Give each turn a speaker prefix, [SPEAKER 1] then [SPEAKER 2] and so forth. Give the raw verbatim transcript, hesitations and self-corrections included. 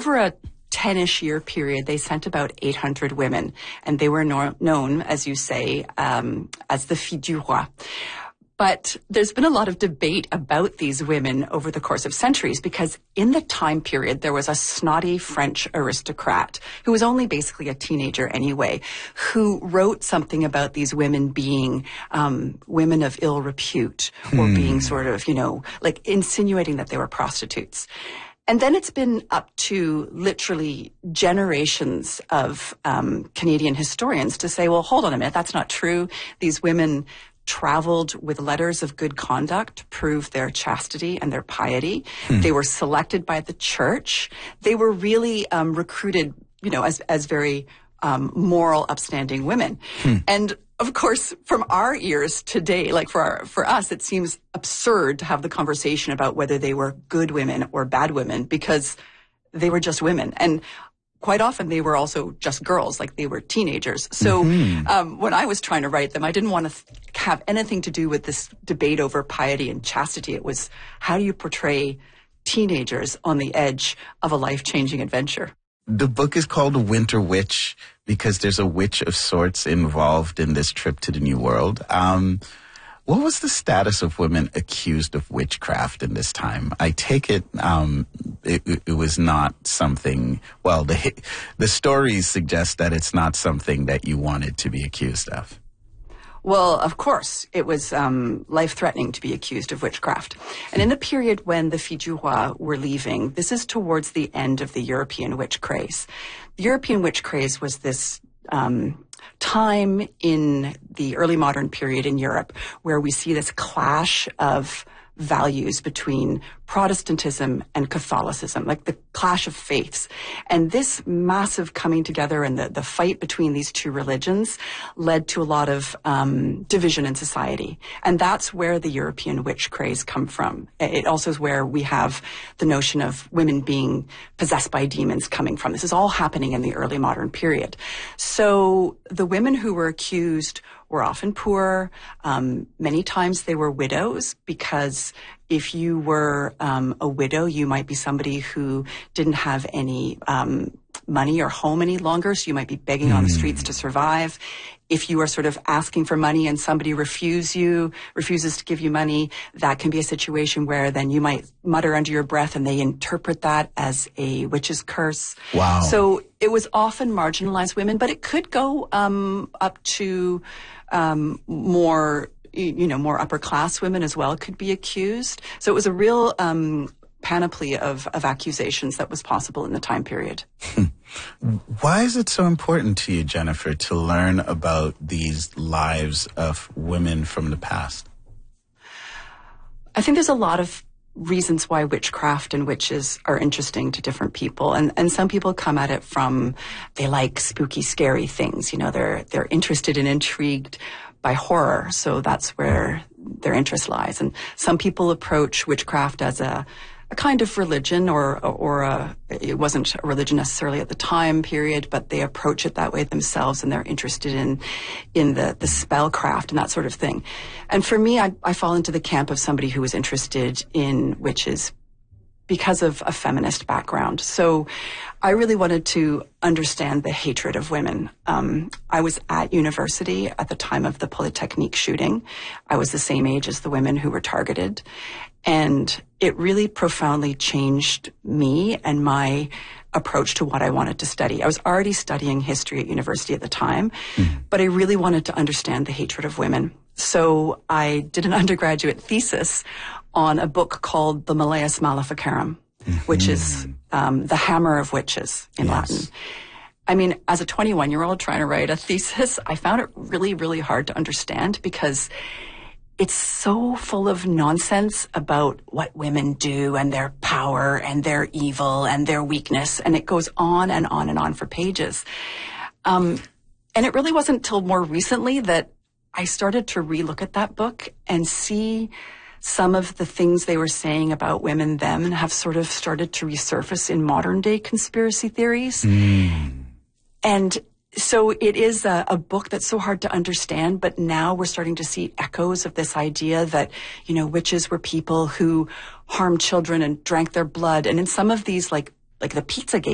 [SPEAKER 1] over a ten-ish year period, they sent about eight hundred women, and they were no- known, as you say, um, as the filles du roi. But there's been a lot of debate about these women over the course of centuries, because in the time period, there was a snotty French aristocrat who was only basically a teenager anyway, who wrote something about these women being um, women of ill repute, hmm. or being sort of, you know, like insinuating that they were prostitutes. And then it's been up to literally generations of um, Canadian historians to say, well, hold on a minute, that's not true. These women traveled with letters of good conduct to prove their chastity and their piety. Hmm. They were selected by the church. They were really um, recruited, you know, as as very um, moral, upstanding women. Hmm. And of course, from our ears today, like for our, for us, it seems absurd to have the conversation about whether they were good women or bad women, because they were just women. And quite often they were also just girls, like they were teenagers. So mm-hmm. um, when I was trying to write them, I didn't want to th- have anything to do with this debate over piety and chastity. It was, how do you portray teenagers on the edge of a life-changing adventure?
[SPEAKER 2] The book is called Winter Witch because there's a witch of sorts involved in this trip to the New World. Um, what was the status of women accused of witchcraft in this time? I take it um, it, it was not something, well, the the stories suggest that it's not something that you wanted to be accused of.
[SPEAKER 1] Well, of course, it was um, life-threatening to be accused of witchcraft. And in the period when the filles du roi were leaving, this is towards the end of the European witch craze. The European witch craze was this um, time in the early modern period in Europe where we see this clash of values between Protestantism and Catholicism, like the clash of faiths. And this massive coming together and the, the fight between these two religions led to a lot of um, division in society. And that's where the European witch craze come from. It also is where we have the notion of women being possessed by demons coming from. This is all happening in the early modern period. So the women who were accused were often poor. Um, many times they were widows, because if you were um, a widow, you might be somebody who didn't have any um, money or home any longer, so you might be begging mm. on the streets to survive. If you are sort of asking for money and somebody refuse you, refuses to give you money, that can be a situation where then you might mutter under your breath and they interpret that as a witch's curse.
[SPEAKER 2] Wow.
[SPEAKER 1] So it was often marginalized women, but it could go um, up to um, more, you know, more upper class women as well could be accused. So it was a real um, panoply of, of accusations that was possible in the time period.
[SPEAKER 2] Why is it so important to you, Jennifer, to learn about these lives of women from the past?
[SPEAKER 1] I think there's a lot of reasons why witchcraft and witches are interesting to different people. And, and some people come at it from, they like spooky, scary things. You know, they're, they're interested and intrigued by horror. So that's where their interest lies. And some people approach witchcraft as a, a kind of religion, or, or a, it wasn't a religion necessarily at the time period, but they approach it that way themselves, and they're interested in, in the, the spellcraft and that sort of thing. And for me, I, I fall into the camp of somebody who was interested in witches because of a feminist background. So I really wanted to understand the hatred of women. Um, I was at university at the time of the Polytechnique shooting. I was the same age as the women who were targeted. And it really profoundly changed me and my approach to what I wanted to study. I was already studying history at university at the time, mm. but I really wanted to understand the hatred of women. So I did an undergraduate thesis on a book called the Malleus Maleficarum, mm-hmm. which is um, the hammer of witches in yes. Latin. I mean, as a twenty-one-year-old trying to write a thesis, I found it really, really hard to understand, because it's so full of nonsense about what women do and their power and their evil and their weakness. And it goes on and on and on for pages. Um, and it really wasn't until more recently that I started to relook at that book and see some of the things they were saying about women then have sort of started to resurface in modern day conspiracy theories. Mm. And so it is a, a book that's so hard to understand, but now we're starting to see echoes of this idea that, you know, witches were people who harmed children and drank their blood. And in some of these, like, like the Pizzagate